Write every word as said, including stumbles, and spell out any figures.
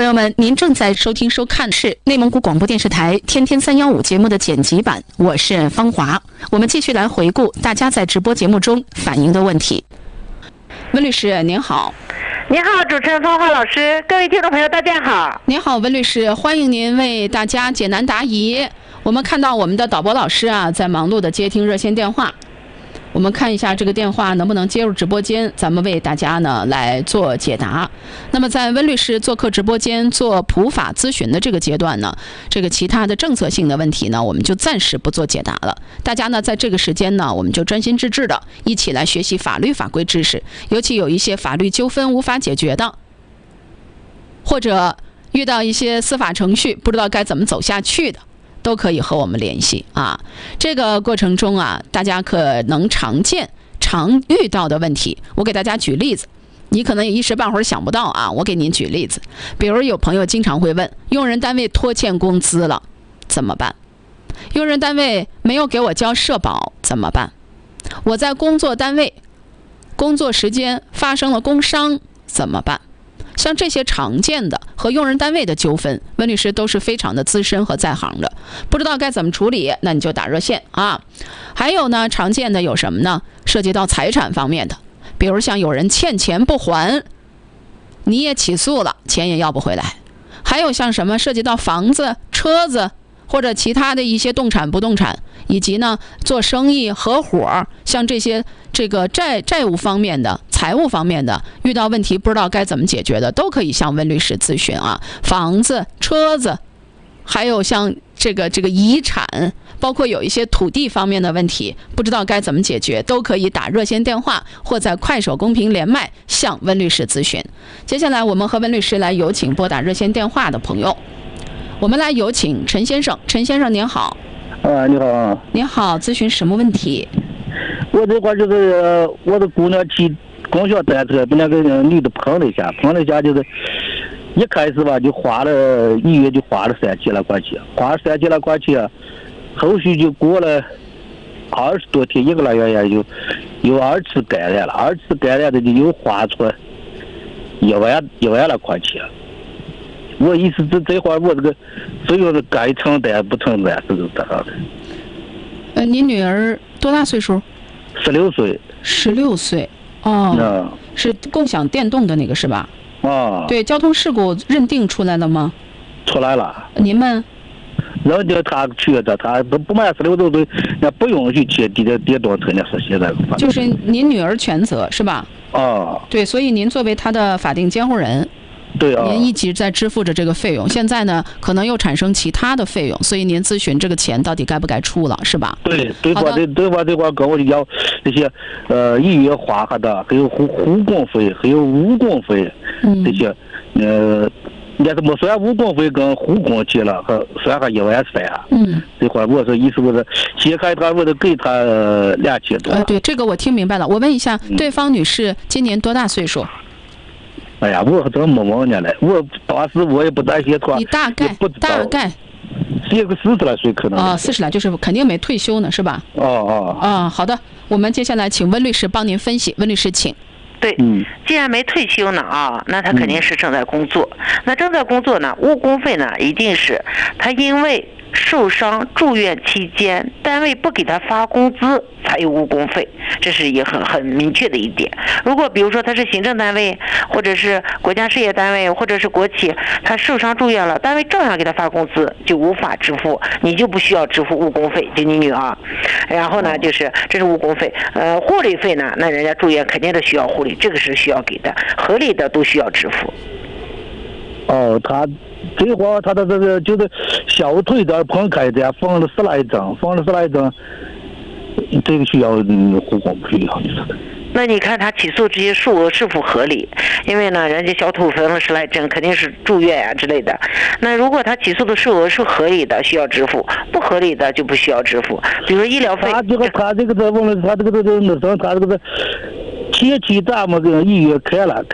朋友们，您正在收听收看的是内蒙古广播电视台天天三幺五节目的剪辑版，我是方华。我们继续来回顾大家在直播节目中反映的问题。温律师您好。 您好，主持人方华老师，各位听众朋友大家好。 您好，温律师，欢迎您为大家解难答疑。我们看到我们的导播老师啊，在忙碌的接听热线电话。我们看一下这个电话能不能接入直播间，咱们为大家呢来做解答。那么在温律师做客直播间做普法咨询的这个阶段呢，这个其他的政策性的问题呢，我们就暂时不做解答了。大家呢在这个时间呢，我们就专心致志的一起来学习法律法规知识，尤其有一些法律纠纷无法解决的，或者遇到一些司法程序不知道该怎么走下去的，都可以和我们联系啊。这个过程中啊，大家可能常见、常遇到的问题，我给大家举例子，你可能也一时半会儿想不到啊。我给您举例子，比如有朋友经常会问，用人单位拖欠工资了怎么办？用人单位没有给我交社保怎么办？我在工作单位工作时间发生了工伤怎么办？像这些常见的和用人单位的纠纷，温律师都是非常的资深和在行的，不知道该怎么处理，那你就打热线啊。还有呢，常见的有什么呢？涉及到财产方面的，比如像有人欠钱不还，你也起诉了，钱也要不回来。还有像什么涉及到房子、车子或者其他的一些动产、不动产，以及呢做生意、合伙，像这些这个债债务方面的、财务方面的，遇到问题不知道该怎么解决的，都可以向温律师咨询啊。房子、车子，还有像这个这个遗产，包括有一些土地方面的问题，不知道该怎么解决，都可以打热线电话或在快手公屏连麦向温律师咨询。接下来我们和温律师来有请拨打热线电话的朋友。我们来有请陈先生。陈先生您好。 啊，你好。 您好，咨询什么问题？ 我这块就是、呃、我的姑娘骑公交单车被那个女的碰了一下，碰了一下就是一开始吧就花了一月就花了三千来块钱，花了三千来块钱，后续就过了二十多天一个来月呀，就有二次感染了，二次感染的就又花出一万一万来块钱。我意思这这块我这个费用是该承担不承担是这样的。 呃，您女儿多大岁数？ 十六岁。 十六岁，哦、 嗯， 是共享电动的那个是吧？ 啊， 对，交通事故认定出来了吗？ 出来了。 您们？ 人家他去的，他都不满十六周岁，那不允许骑电电动车，那是现在。 就是您女儿全责是吧？ 啊， 对，所以您作为她的法定监护人。 对啊， 您一直在支付着这个费用，现在呢可能又产生其他的费用，所以您咨询这个钱到底该不该出了，是吧？ 对，对方这对方这块跟我要这些呃一月花哈的，还有护护工费，还有误工费，嗯、这些呃，但是没算误工费跟护工去了，和算上一万三。嗯，这块我是意思我是先开他我得给他两千多。 呃，对，这个我听明白了。我问一下，嗯、对方女士今年多大岁数？ 哎呀，我真没问人嘞，我当时我也不在现场。 你大概大概？ 写个四十来岁可能。 啊、哦，四十来就是肯定没退休呢，是吧？ 哦哦。 啊、哦，好的，我们接下来请温律师帮您分析。温律师，请。 对，嗯，既然没退休呢啊，那他肯定是正在工作。嗯、那正在工作呢，误工费呢，一定是他因为受伤住院期间，单位不给他发工资，才有误工费，这是也很很明确的一点。如果比如说他是行政单位，或者是国家事业单位，或者是国企，他受伤住院了，单位照样给他发工资，就无法支付，你就不需要支付误工费，就你女儿。然后呢，就是这是误工费，呃，护理费呢，那人家住院肯定是需要护理，这个是需要给的，合理的都需要支付。 哦，他这话他的这个就是小腿这儿碰开的，缝了十来针，缝了十来针，这个需要护工费啊，你说的。 那你看他起诉这些数额是否合理？因为呢，人家小腿缝了十来针，肯定是住院啊之类的。那如果他起诉的数额是合理的，需要支付；不合理的就不需要支付。比如说医疗费， 他这个他这个这问了，他这个这这那什么，他这个这前期咱们这个医院开了。